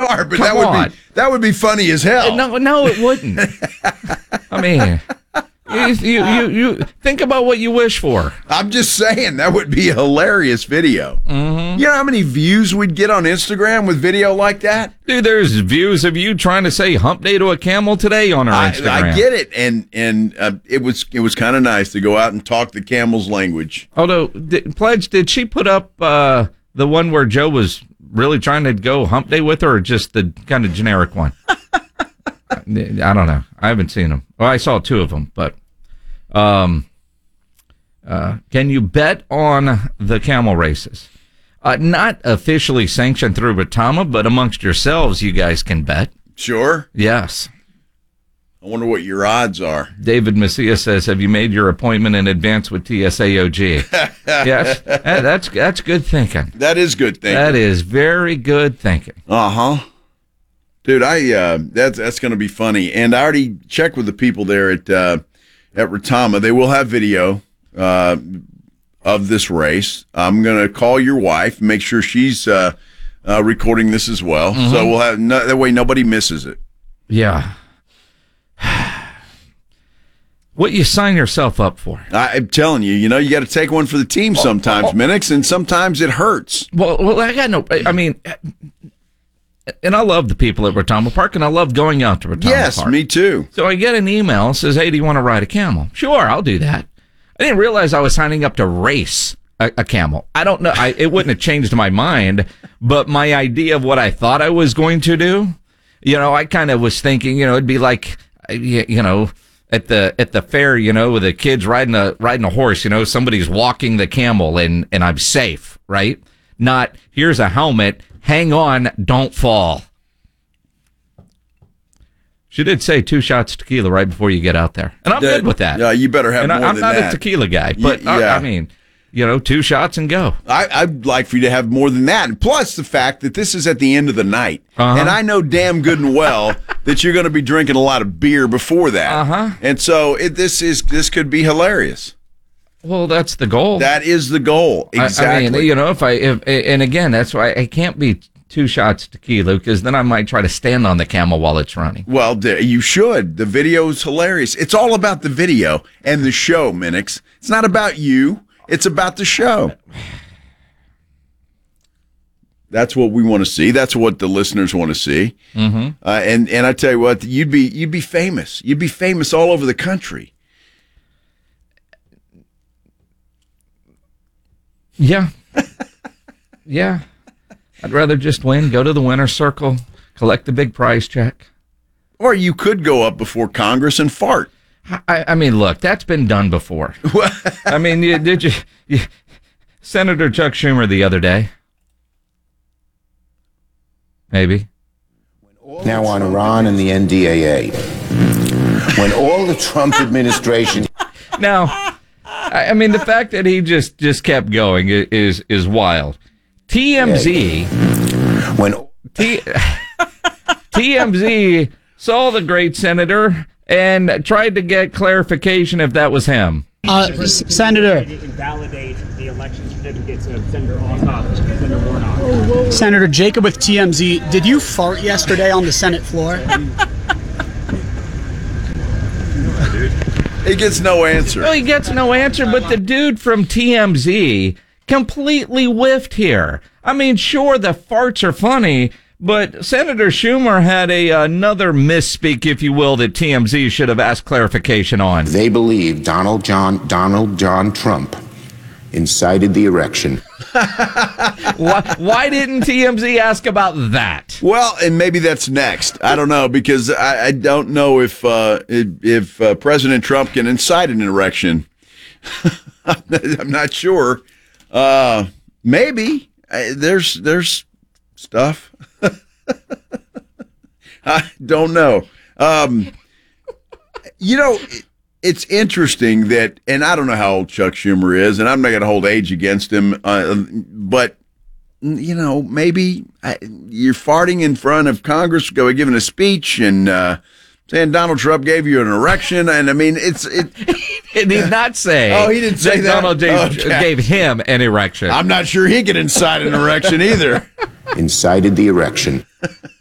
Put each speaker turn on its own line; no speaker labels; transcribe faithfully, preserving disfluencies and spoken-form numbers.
smart, but
Come
that would
on.
be that would be funny as hell.
No, no, it wouldn't. I mean, you, you, you, you think about what you wish for.
I'm just saying that would be a hilarious video. Mm-hmm. You know how many views we'd get on Instagram with video like that?
Dude, there's views of you trying to say hump day to a camel today on our
I,
Instagram.
I get it, and and uh, it was it was kind of nice to go out and talk the camel's language.
Although, did, Pledge, did she put up uh, the one where Joe was really trying to go hump day with her, or just the kind of generic one? I don't know. I haven't seen them. Well, I saw two of them, but um, uh, can you bet on the camel races? Uh, not officially sanctioned through Retama, but amongst yourselves, you guys can bet.
Sure.
Yes.
I wonder what your odds are.
David Macias says, have you made your appointment in advance with T S A O G? Yes. That- That's, that's good thinking.
That is good thinking.
That is very good thinking.
Uh-huh. Dude, I uh, that's that's going to be funny. And I already checked with the people there at uh, at Retama. They will have video uh, of this race. I'm going to call your wife, make sure she's uh, uh, recording this as well. Mm-hmm. So we'll have no, that way nobody misses it.
Yeah. What you sign yourself up for?
I, I'm telling you, you know, you got to take one for the team sometimes, oh, oh. Minix, and sometimes it hurts.
Well, well, I got no. I mean. And I love the people at Retama Park, and I love going out to Retama
yes,
Park. Yes,
me too.
So I get an email that says, hey, do you want to ride a camel? Sure, I'll do that. I didn't realize I was signing up to race a, a camel. I don't know. I, it wouldn't have changed my mind, but my idea of what I thought I was going to do, you know, I kind of was thinking, you know, it'd be like, you know, at the at the fair, you know, with the kids riding a riding a horse, you know, somebody's walking the camel, and, and I'm safe, right? Not, here's a helmet, hang on, don't fall. She did say two shots of tequila right before you get out there. And I'm
that,
good with that.
Yeah, you better have
and
more
I, I'm
than
not
that.
a tequila guy, but
y- yeah.
I, I mean, you know, two shots and go.
I, I'd like for you to have more than that. And plus the fact that this is at the end of the night.
Uh-huh.
And I know damn good and well that you're going to be drinking a lot of beer before that.
Uh-huh.
And so it, this is this could be hilarious.
Well, that's the goal.
That is the goal. Exactly.
I, I mean, you know, if I, if, and again, that's why I can't be two shots of tequila, because then I might try to stand on the camel while it's running.
Well, you should. The video is hilarious. It's all about the video and the show, Minix. It's not about you. It's about the show. That's what we want to see. That's what the listeners want to see.
Mm-hmm.
Uh, and and I tell you what, you'd be you'd be famous. You'd be famous all over the country.
Yeah. Yeah. I'd rather just win, go to the winner's circle, collect the big prize check.
Or you could go up before Congress and fart.
I, I mean, look, that's been done before. I mean, you, did you, you, Senator Chuck Schumer the other day? Maybe.
Now on Iran and the N D A A. When all the Trump administration...
Now, I, I mean, the fact that he just, just kept going is is wild. T M Z...
When...
T, T M Z saw the great senator and tried to get clarification if that was him.
Uh, S- Senator.
Invalidate the election certificates of Senator Ossoff, Senator Warnock.
Senator Jacob with T M Z, did you fart yesterday on the Senate floor?
He gets no answer.
Well, he gets no answer, but the dude from T M Z completely whiffed here. I mean, sure, the farts are funny, but Senator Schumer had a another misspeak, if you will, that T M Z should have asked clarification on.
They believe Donald John Donald John Trump incited the erection.
why, why didn't T M Z ask about that?
Well, and maybe that's next. I don't know, because I, I don't know if uh, if, if uh, President Trump can incite an erection. I'm not sure. Uh, maybe I, there's there's stuff. I don't know. Um, you know, it's interesting that, and I don't know how old Chuck Schumer is, and I'm not going to hold age against him, uh, but, you know, maybe I, you're farting in front of Congress, go giving a speech, and uh, saying Donald Trump gave you an erection, and I mean, it's... It,
He did not say.
Oh, he didn't say that.
Donald J.
Okay.
gave him an erection.
I'm not sure he could incite an erection either.
Incited the erection.